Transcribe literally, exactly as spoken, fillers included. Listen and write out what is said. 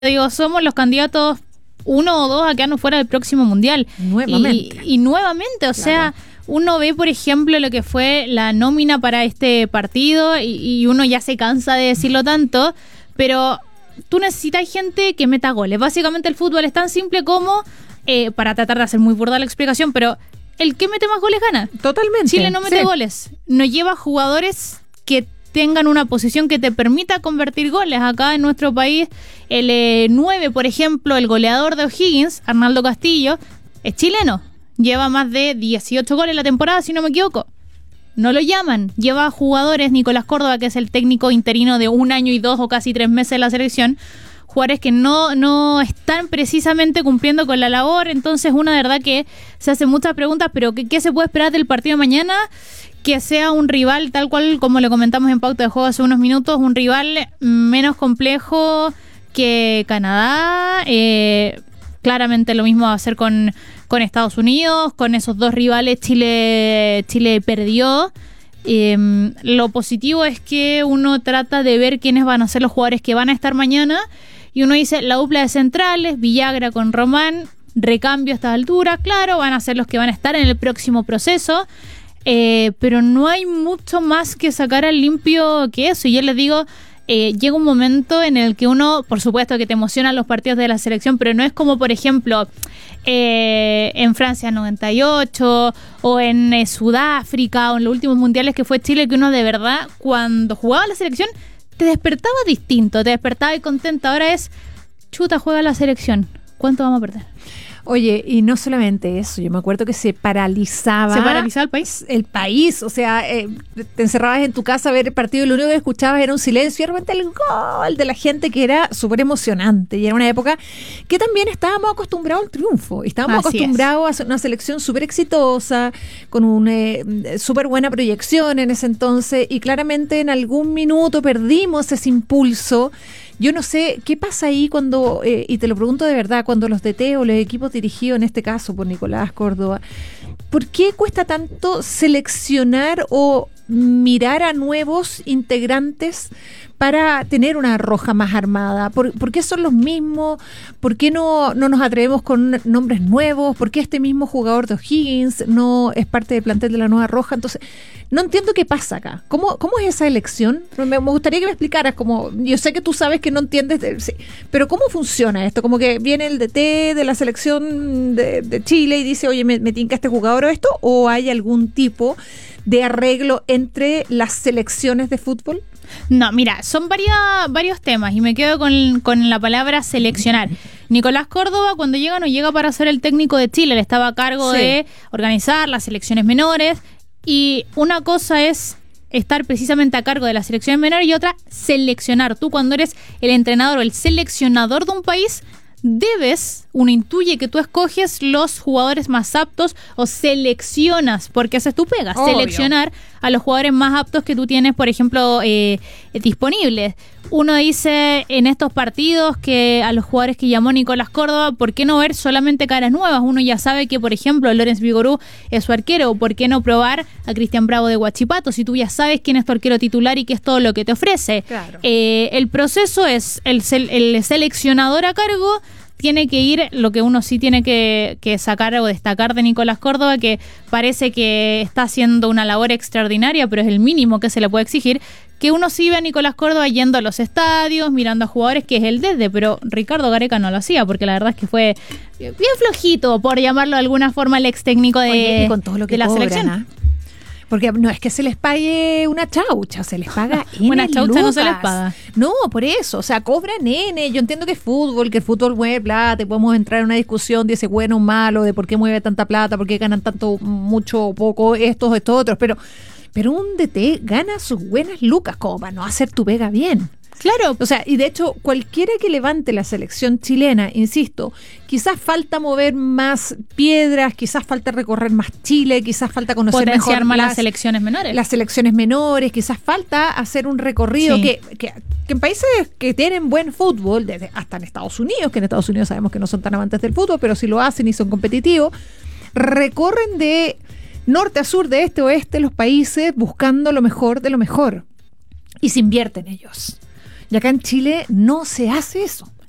digo, somos los candidatos uno o dos a quedarnos fuera del próximo mundial. Nuevamente. Y, y nuevamente, o claro. sea, uno ve, por ejemplo, lo que fue la nómina para este partido y, y uno ya se cansa de decirlo tanto, pero tú necesitas gente que meta goles. Básicamente el fútbol es tan simple como, eh, para tratar de hacer muy burda la explicación, pero el que mete más goles gana. Totalmente. Chile no mete sí. goles, no lleva jugadores que tengan una posición que te permita convertir goles. Acá en nuestro país, el eh, nueve, por ejemplo, el goleador de O'Higgins, Arnaldo Castillo, es chileno. Lleva más de dieciocho goles en la temporada, si no me equivoco. No lo llaman. Lleva jugadores, Nicolás Córdoba, que es el técnico interino de un año y dos o casi tres meses de la selección, jugadores que no, no están precisamente cumpliendo con la labor. Entonces, una verdad que se hace muchas preguntas, pero ¿qué, qué se puede esperar del partido de mañana? Que sea un rival tal cual como le comentamos en Pauta de Juego hace unos minutos, un rival menos complejo que Canadá. Eh, claramente lo mismo va a hacer con, con Estados Unidos, con esos dos rivales Chile, Chile perdió. Eh, lo positivo es que uno trata de ver quiénes van a ser los jugadores que van a estar mañana, y uno dice la dupla de centrales, Villagra con Román, recambio a estas alturas, claro, van a ser los que van a estar en el próximo proceso. Eh, pero no hay mucho más que sacar al limpio que eso. Y yo les digo, eh, llega un momento en el que uno, por supuesto que te emocionan los partidos de la selección, pero no es como, por ejemplo, eh, en Francia noventa y ocho o en eh, Sudáfrica o en los últimos mundiales que fue Chile, que uno de verdad, cuando jugaba la selección, te despertaba distinto, te despertaba y contento. Ahora es, chuta, juega la selección, ¿cuánto vamos a perder? Oye, y no solamente eso, yo me acuerdo que se paralizaba. ¿Se paralizaba el país? El país, o sea, eh, te encerrabas en tu casa a ver el partido y lo único que escuchabas era un silencio y de repente el gol de la gente, que era súper emocionante. Y era una época que también estábamos acostumbrados al triunfo. Estábamos Así acostumbrados es. a hacer una selección súper exitosa, con una eh, súper buena proyección en ese entonces, y claramente en algún minuto perdimos ese impulso. Yo no sé qué pasa ahí cuando, eh, y te lo pregunto de verdad, cuando los D T o los equipos dirigidos, en este caso por Nicolás Córdoba, ¿por qué cuesta tanto seleccionar o mirar a nuevos integrantes para tener una roja más armada? ¿Por, ¿por qué son los mismos? ¿Por qué no, no nos atrevemos con nombres nuevos? ¿Por qué este mismo jugador de O'Higgins no es parte del plantel de la Nueva Roja? Entonces, no entiendo qué pasa acá. ¿Cómo, cómo es esa elección? Me, me gustaría que me explicaras. Como, yo sé que tú sabes que no entiendes, de, sí, pero ¿cómo funciona esto? Como que viene el D T de la selección de, de Chile y dice, oye, me, me tinca este jugador o esto, ¿o hay algún tipo de arreglo entre las selecciones de fútbol? No, mira, son varias, varios temas y me quedo con, con la palabra seleccionar. Nicolás Córdoba, cuando llega, no llega para ser el técnico de Chile, él estaba a cargo sí. de organizar las selecciones menores, y una cosa es estar precisamente a cargo de las selecciones menores y otra, seleccionar. Tú, cuando eres el entrenador o el seleccionador de un país, debes, uno intuye que tú escoges los jugadores más aptos o seleccionas, porque esa es tu pega, Obvio. seleccionar a los jugadores más aptos que tú tienes, por ejemplo, eh, disponibles. Uno dice en estos partidos que a los jugadores que llamó Nicolás Córdoba, ¿por qué no ver solamente caras nuevas? Uno ya sabe que, por ejemplo, Lorenz Vigorú es su arquero. ¿Por qué no probar a Cristian Bravo de Huachipato si tú ya sabes quién es tu arquero titular y qué es todo lo que te ofrece? Claro. Eh, el proceso es el, el seleccionador a cargo. Tiene que ir, lo que uno sí tiene que, que sacar o destacar de Nicolás Córdoba, que parece que está haciendo una labor extraordinaria, pero es el mínimo que se le puede exigir, que uno sí ve a Nicolás Córdoba yendo a los estadios, mirando a jugadores, que es el desde, pero Ricardo Gareca no lo hacía, porque la verdad es que fue bien flojito, por llamarlo de alguna forma, el ex técnico de, Oye, y con todo lo que de la cobran, selección. ¿eh? Porque no es que se les pague una chaucha, se les paga N Una chaucha lucas. no se les paga. No, por eso, o sea, cobran N. Yo entiendo que es fútbol, que el fútbol mueve plata, podemos entrar en una discusión de ese bueno o malo, de por qué mueve tanta plata, por qué ganan tanto, mucho o poco, estos, estos otros, pero, pero un D T gana sus buenas lucas como para no hacer tu pega bien. Claro, o sea, y de hecho, cualquiera que levante la selección chilena, insisto, quizás falta mover más piedras, quizás falta recorrer más Chile, quizás falta conocer Potenciar mejor más las, las selecciones menores. Las selecciones menores, quizás falta hacer un recorrido sí. que, que, que en países que tienen buen fútbol, desde hasta en Estados Unidos, que en Estados Unidos sabemos que no son tan amantes del fútbol, pero sí lo hacen y son competitivos, recorren de norte a sur, de este a oeste los países buscando lo mejor de lo mejor y se invierte en ellos. Y acá en Chile no se hace eso.